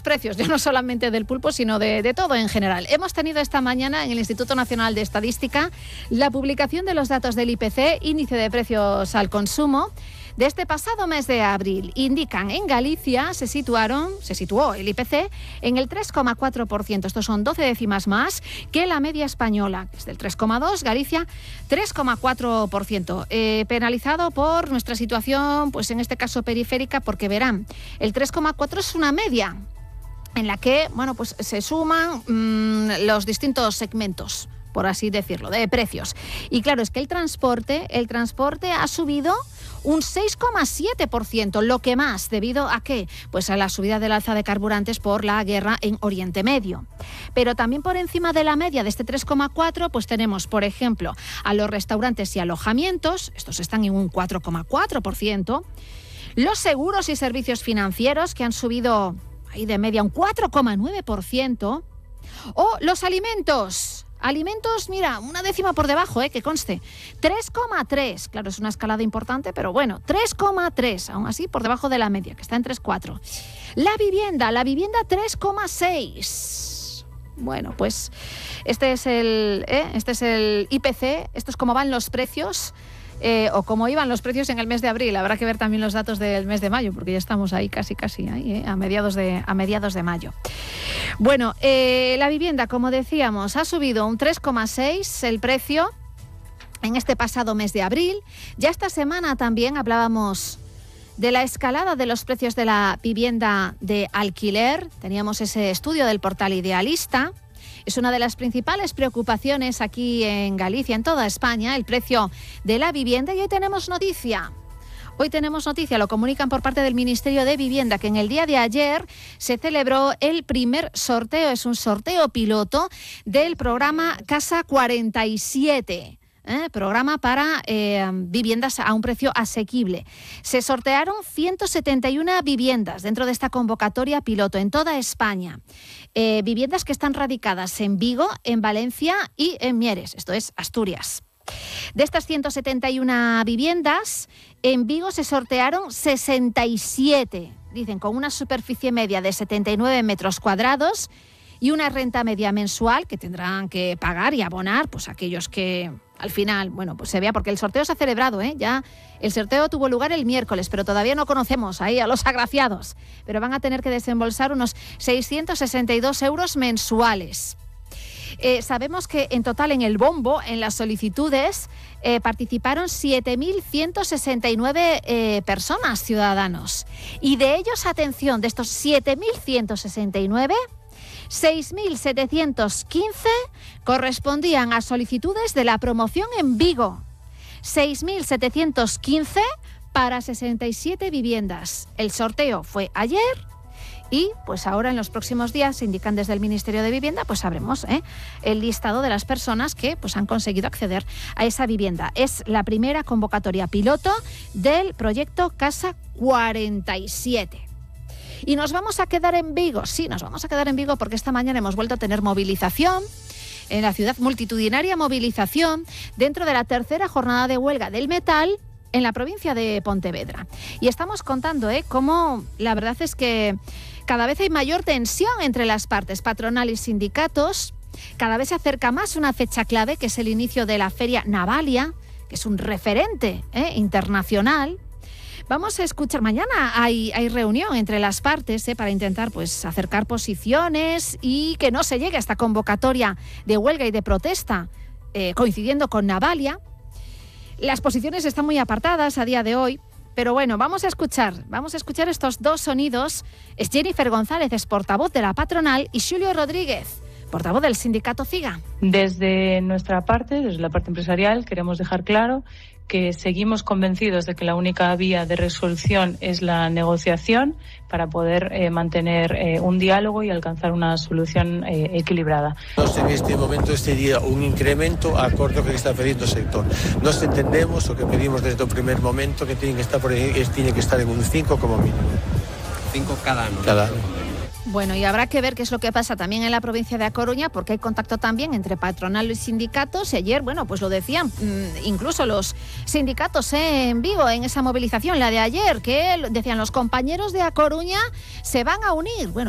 precios, ya no solamente del pulpo, sino de todo en general. Hemos tenido esta mañana en el Instituto Nacional de Estadística la publicación de los datos del IPC, Índice de Precios al Consumo, de este pasado mes de abril. Indican, en Galicia se situó el IPC en el 3,4%. Estos son 12 décimas más que la media española, que es del 3,2%, Galicia 3,4%. Penalizado por nuestra situación, pues en este caso periférica, porque verán, el 3,4% es una media en la que, bueno, pues se suman los distintos segmentos, por así decirlo, de precios. Y claro, es que el transporte ha subido un 6,7%, lo que más, ¿debido a qué? Pues a la subida del alza de carburantes por la guerra en Oriente Medio. Pero también por encima de la media de este 3,4%, pues tenemos, por ejemplo, a los restaurantes y alojamientos, estos están en un 4,4%, los seguros y servicios financieros, que han subido ahí de media un 4,9%, o los alimentos. Alimentos, mira, una décima por debajo, que conste, 3,3. Claro, es una escalada importante, pero bueno, 3,3, aún así por debajo de la media, que está en 3,4. La vivienda 3,6. Bueno, pues este es el IPC, esto es cómo van los precios. O cómo iban los precios en el mes de abril. Habrá que ver también los datos del mes de mayo, porque ya estamos ahí casi ahí, a mediados de mayo. Bueno, la vivienda, como decíamos, ha subido un 3,6 el precio en este pasado mes de abril. Ya esta semana también hablábamos de la escalada de los precios de la vivienda de alquiler. Teníamos ese estudio del portal Idealista. Es una de las principales preocupaciones aquí en Galicia, en toda España, el precio de la vivienda. Y hoy tenemos noticia. Lo comunican por parte del Ministerio de Vivienda, que en el día de ayer se celebró el primer sorteo. Es un sorteo piloto del programa Casa 47. Programa para viviendas a un precio asequible. Se sortearon 171 viviendas dentro de esta convocatoria piloto en toda España. Viviendas que están radicadas en Vigo, en Valencia y en Mieres, esto es Asturias. De estas 171 viviendas, en Vigo se sortearon 67, dicen, con una superficie media de 79 metros cuadrados y una renta media mensual que tendrán que pagar y abonar, pues aquellos que al final, bueno, pues se vea, porque el sorteo se ha celebrado, ya el sorteo tuvo lugar el miércoles, pero todavía no conocemos ahí a los agraciados, pero van a tener que desembolsar unos 662 euros mensuales. Sabemos que en total en el bombo, en las solicitudes, participaron 7.169 personas, ciudadanos. Y de ellos, atención, de estos 7.169, 6.715 correspondían a solicitudes de la promoción en Vigo. 6.715 para 67 viviendas. El sorteo fue ayer y pues ahora en los próximos días, indican desde el Ministerio de Vivienda, pues sabremos el listado de las personas que pues han conseguido acceder a esa vivienda. Es la primera convocatoria piloto del proyecto Casa 47. Y nos vamos a quedar en Vigo. Sí, nos vamos a quedar en Vigo porque esta mañana hemos vuelto a tener movilización en la ciudad, multitudinaria movilización dentro de la tercera jornada de huelga del metal en la provincia de Pontevedra. Y estamos contando cómo la verdad es que cada vez hay mayor tensión entre las partes, patronal y sindicatos. Cada vez se acerca más una fecha clave, que es el inicio de la Feria Navalia, que es un referente internacional. Vamos a escuchar, mañana hay reunión entre las partes para intentar pues acercar posiciones y que no se llegue a esta convocatoria de huelga y de protesta coincidiendo con Navalia. Las posiciones están muy apartadas a día de hoy, pero bueno, vamos a escuchar estos dos sonidos. Es Jennifer González, es portavoz de la patronal, y Xulio Rodríguez, portavoz del sindicato CIGA. Desde nuestra parte, desde la parte empresarial, queremos dejar claro que seguimos convencidos de que la única vía de resolución es la negociación para poder mantener un diálogo y alcanzar una solución equilibrada. En este momento sería un incremento acorde que está pidiendo el sector. Nos entendemos, lo que pedimos desde el primer momento, que tiene que estar en un 5 como mínimo. 5 cada año. Cada año. Bueno, y habrá que ver qué es lo que pasa también en la provincia de A Coruña, porque hay contacto también entre patronal y sindicatos. Y ayer, bueno, pues lo decían incluso los sindicatos en Vigo, en esa movilización, la de ayer, que decían los compañeros de A Coruña se van a unir. Bueno,